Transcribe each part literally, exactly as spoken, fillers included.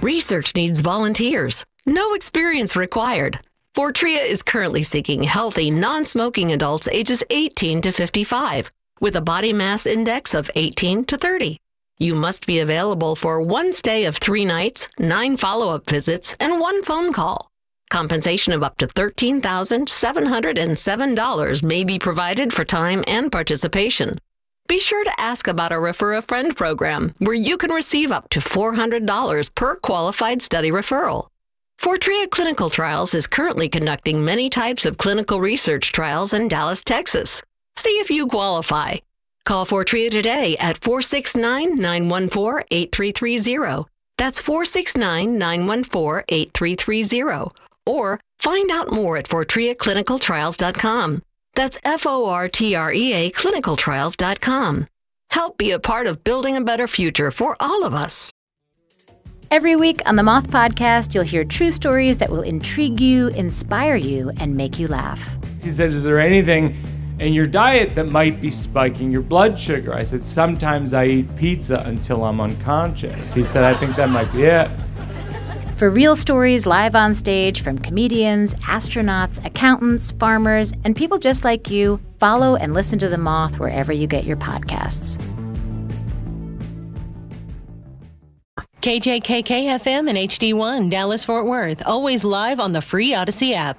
Research needs volunteers. No experience required. Fortrea is currently seeking healthy, non-smoking adults ages eighteen to fifty-five with a body mass index of eighteen to thirty. You must be available for one stay of three nights, nine follow-up visits, and one phone call. Compensation of up to thirteen thousand seven hundred seven dollars may be provided for time and participation. Be sure to ask about our Refer a Friend program, where you can receive up to four hundred dollars per qualified study referral. Fortrea Clinical Trials is currently conducting many types of clinical research trials in Dallas, Texas. See if you qualify. Call Fortrea today at four six nine, nine one four, eight three three zero. That's four six nine, nine one four, eight three three zero. Or find out more at fortrea clinical trials dot com. That's F O R T R E A clinical trials dot com. Help be a part of building a better future for all of us. Every week on the Moth Podcast, you'll hear true stories that will intrigue you, inspire you, and make you laugh. He said, is there anything in your diet that might be spiking your blood sugar? I said, sometimes I eat pizza until I'm unconscious. He said, I think that might be it. For real stories live on stage from comedians, astronauts, accountants, farmers, and people just like you, follow and listen to The Moth wherever you get your podcasts. K J K K F M and H D one, Dallas-Fort Worth. Always live on the free Odyssey app.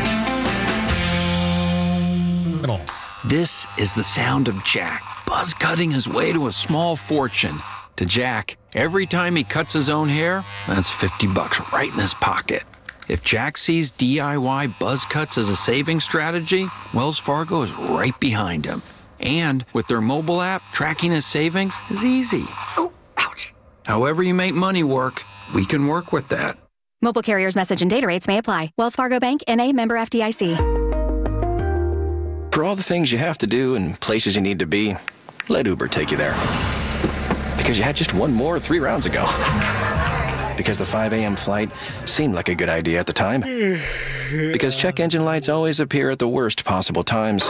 This is the sound of Jack, buzz cutting his way to a small fortune. To Jack, every time he cuts his own hair, that's fifty bucks right in his pocket. If Jack sees D I Y buzz cuts as a saving strategy, Wells Fargo is right behind him. And with their mobile app, tracking his savings is easy. Oh, ouch. However you make money work, we can work with that. Mobile carriers' message and data rates may apply. Wells Fargo Bank, N A, member F D I C. For all the things you have to do and places you need to be, let Uber take you there. Because you had just one more three rounds ago. Because the five a.m. flight seemed like a good idea at the time. Because check engine lights always appear at the worst possible times.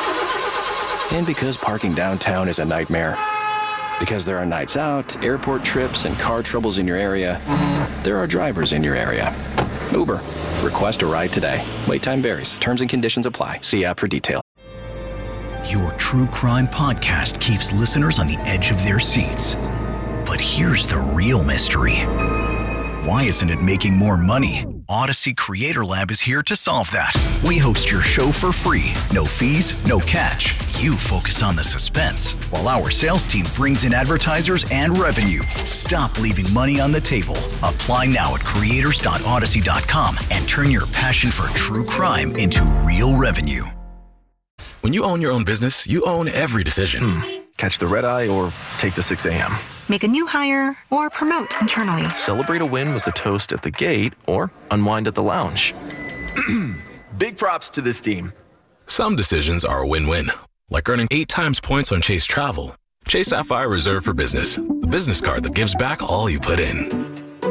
And because parking downtown is a nightmare. Because there are nights out, airport trips, and car troubles in your area, there are drivers in your area. Uber. Request a ride today. Wait time varies. Terms and conditions apply. See app for detail. Your true crime podcast keeps listeners on the edge of their seats. But here's the real mystery. Why isn't it making more money? Odyssey Creator Lab is here to solve that. We host your show for free. No fees, no catch. You focus on the suspense, while our sales team brings in advertisers and revenue. Stop leaving money on the table. Apply now at creators dot odyssey dot com and turn your passion for true crime into real revenue. When you own your own business, you own every decision. Mm. Catch the red eye or take the six a.m. Make a new hire or promote internally. Celebrate a win with a toast at the gate or unwind at the lounge. Big props to this team. Some decisions are a win-win, like earning eight times points on Chase Travel. Chase Sapphire Reserve for Business, the business card that gives back all you put in.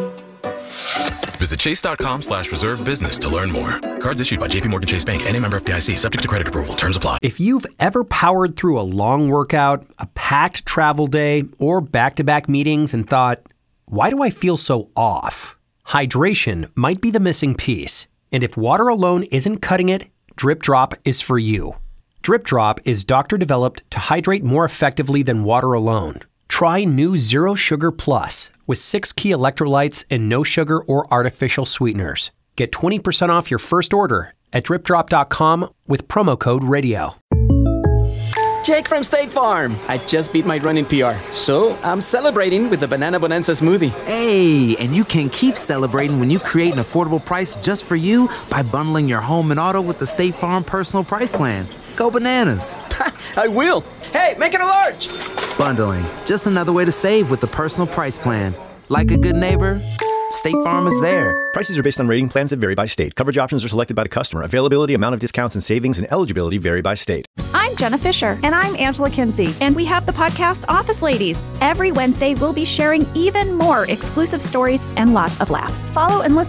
Visit chase.com slash reserve business to learn more. Cards issued by J P Morgan Chase Bank, N A member F D I C, subject to credit approval. Terms apply. If you've ever powered through a long workout, a packed travel day, or back-to-back meetings and thought, why do I feel so off? Hydration might be the missing piece. And if water alone isn't cutting it, Drip Drop is for you. Drip Drop is doctor-developed to hydrate more effectively than water alone. Try new Zero Sugar Plus with six key electrolytes and no sugar or artificial sweeteners. Get twenty percent off your first order at drip drop dot com with promo code radio. Jake from State Farm. I just beat my running P R, so I'm celebrating with the Banana Bonanza smoothie. Hey, and you can keep celebrating when you create an affordable price just for you by bundling your home and auto with the State Farm Personal Price Plan. Go bananas. I will. Hey, make it a large. Bundling, just another way to save with the Personal Price Plan. Like a good neighbor, State Farm is there. Prices are based on rating plans that vary by state. Coverage options are selected by the customer. Availability, amount of discounts and savings, and eligibility vary by state. I'm Jenna Fisher. And I'm Angela Kinsey. And we have the podcast Office Ladies. Every Wednesday, we'll be sharing even more exclusive stories and lots of laughs. Follow and listen